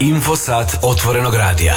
Infosat otvorenog radija.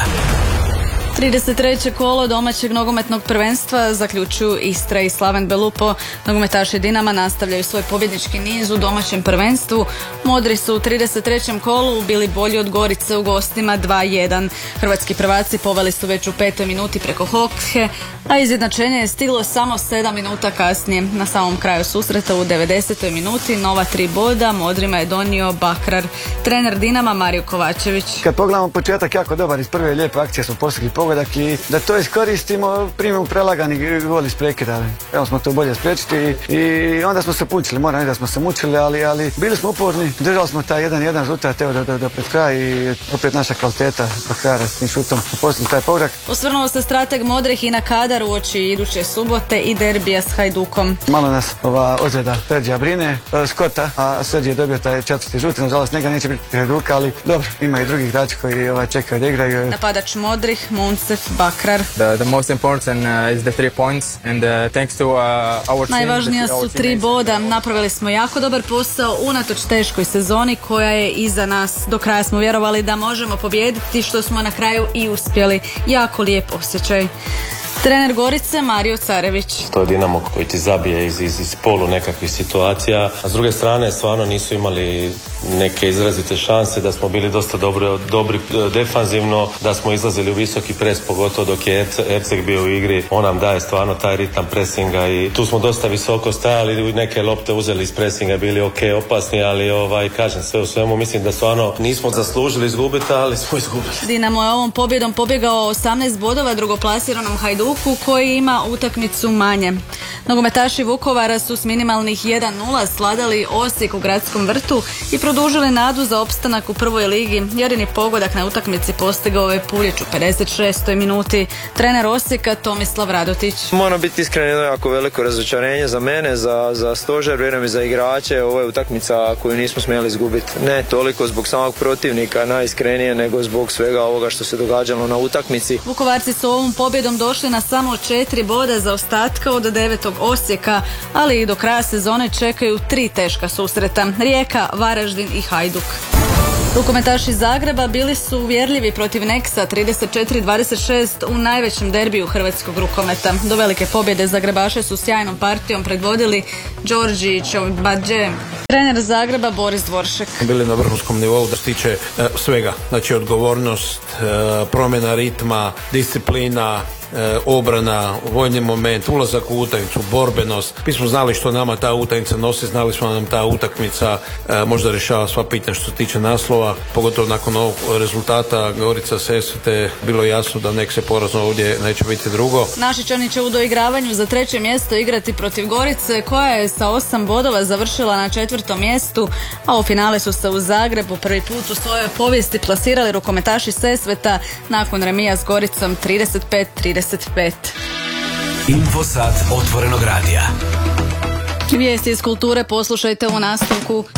33. kolo domaćeg nogometnog prvenstva zaključuju Istra i Slaven Belupo. Nogometaši Dinama nastavljaju svoj pobjednički niz u domaćem prvenstvu. Modri su u 33. kolu bili bolji od Gorice u gostima 2-1. Hrvatski prvaci poveli su već u 5. minuti preko Hoke, a izjednačenje je stiglo samo 7 minuta kasnije. Na samom kraju susreta u 90. minuti nova 3 boda Modrima je donio Bakrar. Trener Dinama Mario Kovačević. Kad pogledamo početak jako dobar, iz prve lijepe akcije smo postigli pogodak i da to iskoristimo, primimo prelagani gol iz prekida. Evo smo to bolje spriječiti i onda smo se pučili, moram reći da smo se mučili, ali bili smo uporni, držali smo taj 1-1 rezultat evo do pred kraj i opet naša kvaliteta Bakara s tim šutom postigli taj pogodak. Osvrnuo se strateg Modrih i na kadar uoči iduće subote i derbija s Hajdukom. Malo nas ova ozljeda Serđija brine, Skota, a Serđij je dobio taj 4. žuti, nažalost njega neće biti Hajduka, ali dobro, ima i drugih igrača koji čekaju da igraju. Napadač Modrih, Muncef, Bakrar. The most important is the 3 points and thanks to our team. Najvažnija su 3 boda. Napravili smo jako dobar posao unatoč teškoj sezoni koja je iza nas. Do kraja smo vjerovali da možemo pobijediti, što smo na kraju i uspjeli. Jako lijep osjećaj. Trener Gorice Mario Carević. To je Dinamo koji ti zabije iz polu nekakvih situacija, a s druge strane stvarno nisu imali neke izrazite šanse, da smo bili dosta dobri defanzivno, da smo izlazili u visoki pres, pogotovo dok je Erceg bio u igri. On nam daje stvarno taj ritam presinga i tu smo dosta visoko stajali, neke lopte uzeli iz presinga, bili ok, opasni, ali kažem sve u svemu, mislim da stvarno nismo zaslužili izgubiti, ali smo izgubili. Dinamo je ovom pobjedom pobjegao 18 bodova drugoplasiranom Hajduku koji ima utakmicu manje. Nogometaši Vukovara su s minimalnih 1-0 sladali Osijek u Gradskom vrtu i produžili nadu za opstanak u prvoj ligi. Jedini pogodak na utakmici postigao je Puljić u 56. minuti. Trener Osijeka Tomislav Radotić. Moram biti iskren, jedno jako veliko razočarenje za mene, za stožer, vjerujem i za igrače. Ovo je utakmica koju nismo smjeli izgubiti. Ne toliko zbog samog protivnika, najiskrenije, nego zbog svega ovoga što se događalo na utakmici. Vukovarci su ovom pobjedom došli na samo 4 boda za ostatka od 9. Osijeka, ali i do kraja sezone čekaju 3 teška susreta: Rijeka, Varaždin i Hajduk. Rukometaši Zagreba bili su uvjerljivi protiv Neksa 34-26 u najvećem derbiju hrvatskog rukometa. Do velike pobjede Zagrebaše su sjajnom partijom predvodili Đorđić, Badže. Trener Zagreba Boris Dvoršek. Bili na vrhunskom nivou da se tiče svega, znači odgovornost, promjena ritma, disciplina, obrana, vojni moment, ulazak u utakmicu, borbenost. Mi smo znali što nama ta utakmica nosi, znali smo nam ta utakmica možda rješava sva pitanja što se tiče naslova, pogotovo nakon ovog rezultata Gorica Sesvete bilo jasno da nek se porazno ovdje neće biti drugo. Našičani će u doigravanju za 3. mjesto igrati protiv Gorice koja je sa 8 bodova završila na 4. mjestu, a u finale su se u Zagrebu prvi put u svojoj povijesti plasirali rukometaši Sesveta nakon remija s Goricom 35-35. Infosat otvorenog radija. Vijesti iz kulture poslušajte u nastavku.